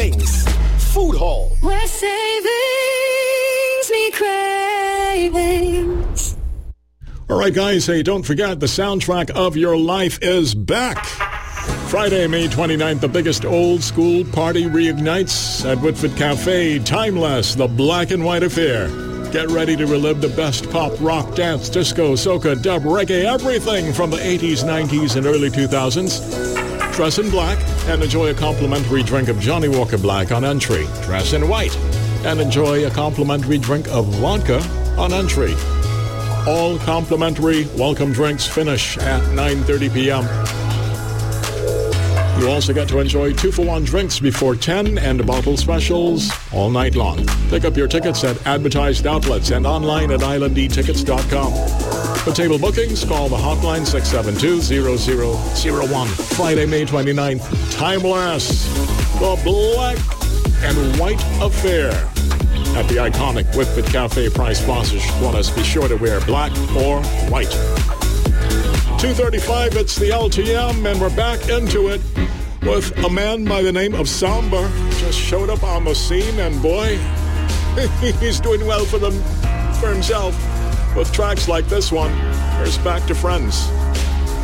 Savings Food Hall. Where savings meet cravings. All right, guys, hey, don't forget the soundtrack of your life is back. Friday, May 29th, the biggest old school party reignites at Whitford Cafe. Timeless, the Black and White Affair. Get ready to relive the best pop, rock, dance, disco, soca, dub, reggae, everything from the 80s, 90s, and early 2000s. Dress in black and enjoy a complimentary drink of Johnny Walker Black on entry. Dress in white and enjoy a complimentary drink of vodka on entry. All complimentary welcome drinks finish at 9:30 p.m. You also get to enjoy 2-for-1 drinks before 10 and bottle specials all night long. Pick up your tickets at advertised outlets and online at islandetickets.com. For table bookings, call the hotline 672-0001. Friday, May 29th, Timeless, the Black and White Affair at the iconic Whitford Cafe. Price sponsors want us to be sure to wear black or white. 2:35, it's the LTM, and we're back into it with a man by the name of Samba. Just showed up on the scene, and boy, he's doing well for himself with tracks like this one. Here's Back to Friends.